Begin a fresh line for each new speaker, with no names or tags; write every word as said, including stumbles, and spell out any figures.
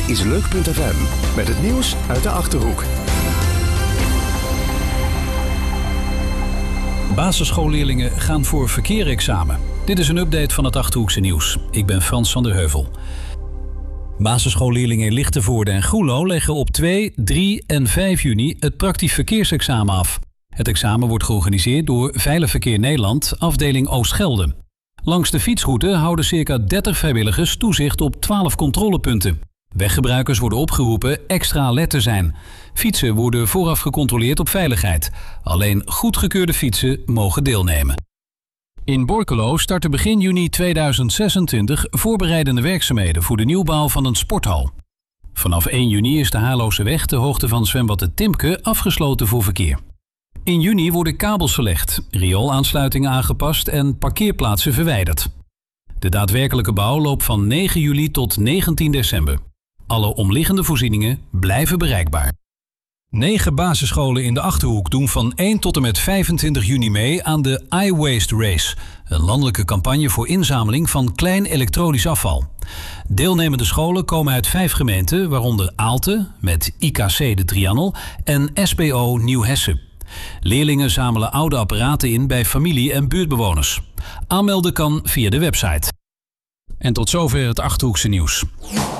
is leuk punt f m met het nieuws uit de Achterhoek.
Basisschoolleerlingen gaan voor verkeerexamen. Dit is een update van het Achterhoekse nieuws. Ik ben Frans van der Heuvel. Basisschoolleerlingen in Lichtenvoorde en Groenlo leggen op twee, drie en vijf juni het praktisch verkeersexamen af. Het examen wordt georganiseerd door Veilig Verkeer Nederland, afdeling Oostgelde. Langs de fietsroute houden circa dertig vrijwilligers toezicht op twaalf controlepunten. Weggebruikers worden opgeroepen extra alert te zijn. Fietsen worden vooraf gecontroleerd op veiligheid. Alleen goedgekeurde fietsen mogen deelnemen. In Borculo starten begin juni tweeduizend zesentwintig voorbereidende werkzaamheden voor de nieuwbouw van een sporthal. Vanaf één juni is de Haarlooseweg ter hoogte van zwembad de Timke afgesloten voor verkeer. In juni worden kabels verlegd, rioolaansluitingen aangepast en parkeerplaatsen verwijderd. De daadwerkelijke bouw loopt van negen juli tot negentien december. Alle omliggende voorzieningen blijven bereikbaar. Negen basisscholen in de Achterhoek doen van één tot en met vijfentwintig juni mee aan de iWaste Race, een landelijke campagne voor inzameling van klein elektronisch afval. Deelnemende scholen komen uit vijf gemeenten, waaronder Aalten met I K C de Trianel en S B O Nieuw-Hessen. Leerlingen zamelen oude apparaten in bij familie- en buurtbewoners. Aanmelden kan via de website. En tot zover het Achterhoekse nieuws.